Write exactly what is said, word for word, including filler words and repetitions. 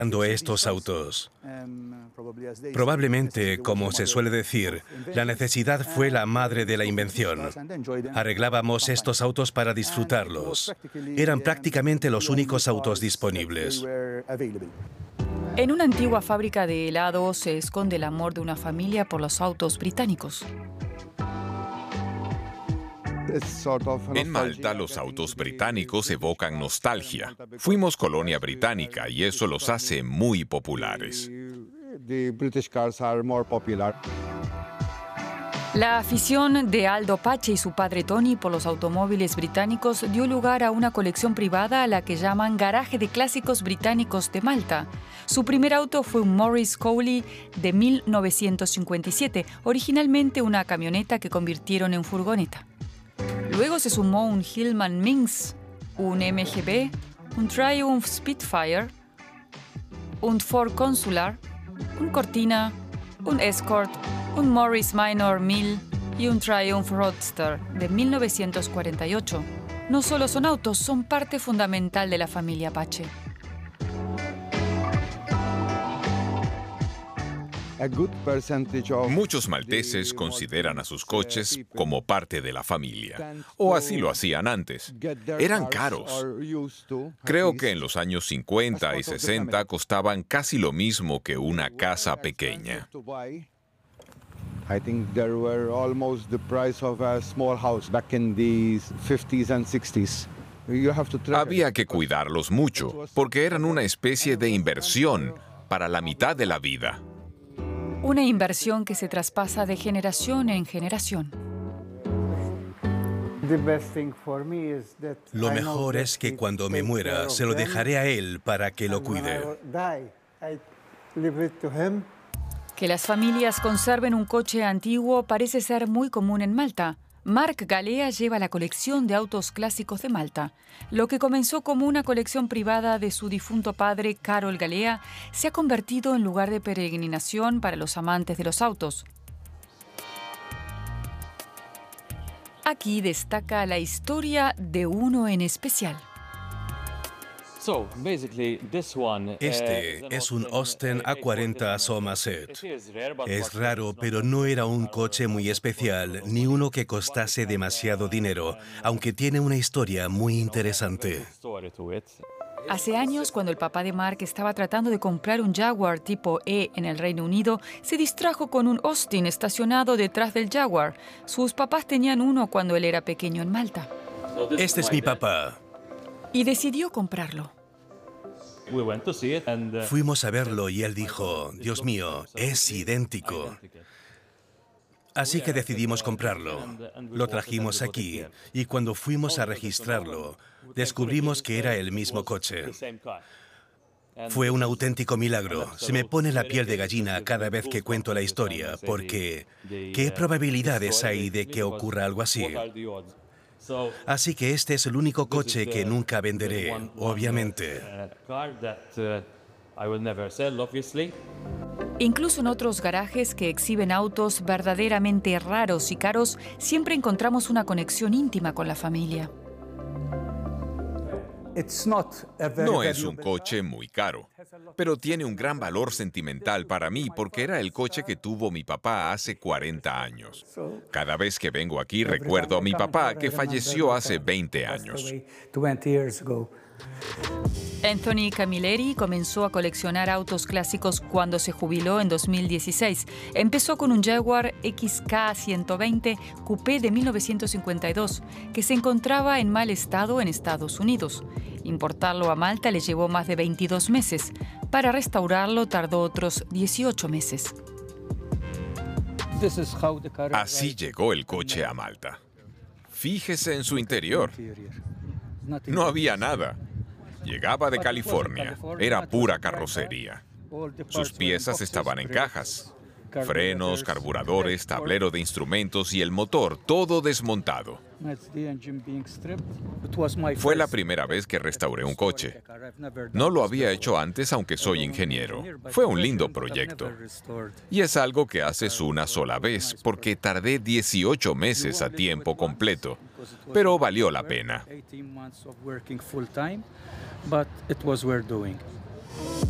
estos autos. Probablemente, como se suele decir, la necesidad fue la madre de la invención. Arreglábamos estos autos para disfrutarlos. Eran prácticamente los únicos autos disponibles. En una antigua fábrica de helados se esconde el amor de una familia por los autos británicos. En Malta, los autos británicos evocan nostalgia. Fuimos colonia británica y eso los hace muy populares. La afición de Aldo Pache y su padre Tony por los automóviles británicos dio lugar a una colección privada a la que llaman Garaje de Clásicos Británicos de Malta. Su primer auto fue un Morris Cowley de mil novecientos cincuenta y siete, originalmente una camioneta que convirtieron en furgoneta. Luego se sumó un Hillman Minx, un M G B, un Triumph Spitfire, un Ford Consular, un Cortina, un Escort, un Morris Minor mil y un Triumph Roadster de mil novecientos cuarenta y ocho. No solo son autos, son parte fundamental de la familia Pache. Muchos malteses consideran a sus coches como parte de la familia, o así lo hacían antes. Eran caros. Creo que en los años cincuenta y sesenta costaban casi lo mismo que una casa pequeña. I think there were almost the price of a small house back in the fifties and sixties. You have to track Había que cuidarlos mucho, porque eran una especie de inversión para la mitad de la vida. Una inversión que se traspasa de generación en generación. Lo mejor es que cuando me muera, se lo dejaré a él para que lo cuide. Que las familias conserven un coche antiguo parece ser muy común en Malta. Marc Galea lleva la colección de autos clásicos de Malta. Lo que comenzó como una colección privada de su difunto padre, Carol Galea, se ha convertido en lugar de peregrinación para los amantes de los autos. Aquí destaca la historia de uno en especial. Este es un Austin A cuarenta Somerset. Es raro, pero no era un coche muy especial, ni uno que costase demasiado dinero, aunque tiene una historia muy interesante. Hace años, cuando el papá de Mark estaba tratando de comprar un Jaguar tipo E en el Reino Unido, se distrajo con un Austin estacionado detrás del Jaguar. Sus papás tenían uno cuando él era pequeño en Malta. Este es mi papá. Y decidió comprarlo. Fuimos a verlo y él dijo, Dios mío, es idéntico. Así que decidimos comprarlo. Lo trajimos aquí y cuando fuimos a registrarlo, descubrimos que era el mismo coche. Fue un auténtico milagro. Se me pone la piel de gallina cada vez que cuento la historia, porque ¿qué probabilidades hay de que ocurra algo así? Así que este es el único coche que nunca venderé, obviamente. Incluso en otros garajes que exhiben autos verdaderamente raros y caros, siempre encontramos una conexión íntima con la familia. No es un coche muy caro, pero tiene un gran valor sentimental para mí porque era el coche que tuvo mi papá hace cuarenta años. Cada vez que vengo aquí recuerdo a mi papá que falleció hace veinte años. Anthony Camilleri comenzó a coleccionar autos clásicos cuando se jubiló en dos mil dieciséis. Empezó con un Jaguar X K ciento veinte Coupé de mil novecientos cincuenta y dos, que se encontraba en mal estado en Estados Unidos. Importarlo a Malta le llevó más de veintidós meses. Para restaurarlo tardó otros dieciocho meses. Así llegó el coche a Malta. Fíjese en su interior. No había nada. Llegaba de California. Era pura carrocería. Sus piezas estaban en cajas. Frenos, carburadores, tablero de instrumentos y el motor, todo desmontado. Fue la primera vez que restauré un coche. No lo había hecho antes, aunque soy ingeniero. Fue un lindo proyecto. Y es algo que haces una sola vez, porque tardé dieciocho meses a tiempo completo. Pero valió la pena.